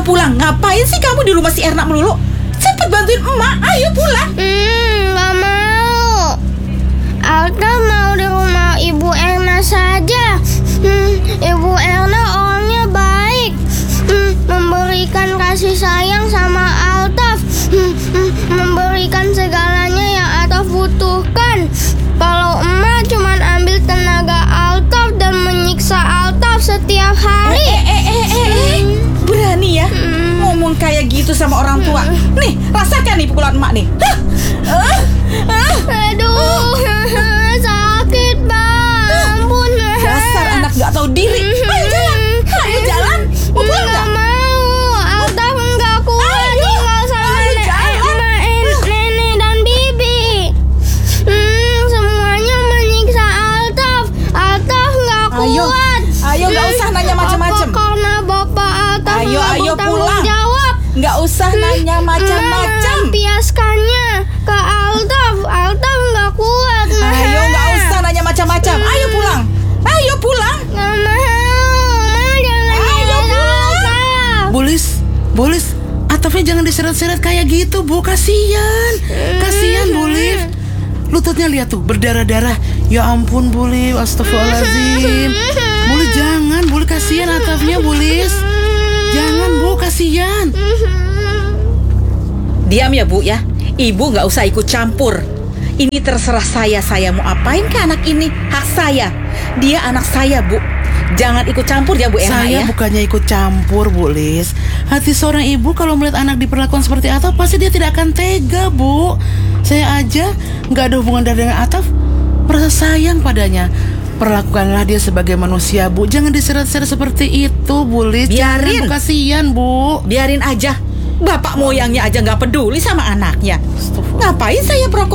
pulang. Ngapain sih kamu di rumah si Erna melulu? Cepet bantuin emak, ayo pulang. Gak mau. Alta mau di rumah Ibu Erna saja. Ibu Erna orangnya baik, memberikan kasih sayang sama Altaf, memberikan segalanya yang Altaf butuhkan. Kalau emak cuma ambil tenaga Altaf dan menyiksa Altaf setiap hari. Berani ya ngomong kayak gitu sama orang tua. Nih, rasakan nih pukulan emak nih. Aduh, sakit bang. Ampun. Dasar anak gak tahu diri. Ayo jalan, ayo jalan. Mau pulang Nggak gak? mau. Altaf nggak kuat tinggal sama nenek dan bibi. Semuanya menyiksa Altaf. Altaf nggak kuat. Ayo gak usah nanya macam-macam. Apa karena bapak Altaf Ayo, nggak ayo bertanggung pulang. jawab? Gak usah nanya macam-macam. Piaskannya ke Altaf. Altaf nggak kuat. Ayo gak usah nanya macam-macam. Ayo pulang. Ayo pulang. Nggak mau. Jangan Altaf. Bulis, Atafnya jangan diseret-seret kayak gitu, Bu. Kasian Bulis. Lututnya lihat tuh, berdarah-darah. Ya ampun, Bulis. Astagfirullahaladzim. Bulis jangan, Bulis kasian Atafnya, Bulis. Jangan, Bu, kasian. Diam ya, Bu ya. Ibu gak usah ikut campur. Ini terserah saya mau apain ke anak ini. Hak saya. Dia anak saya, Bu. Jangan ikut campur ya, Bu Erna Saya ya. bukannya ikut campur, Bu Lis. Hati seorang ibu kalau melihat anak diperlakukan seperti Ataf, pasti dia tidak akan tega, Bu. Saya aja gak ada hubungan dengan Ataf, merasa sayang padanya. Perlakukanlah dia sebagai manusia, Bu. Jangan diseret-seret seperti itu, Bu Lis. Biarin. Jangan, Bu, kasihan, Bu. Biarin aja. Bapak moyangnya aja gak peduli sama anaknya. Ngapain saya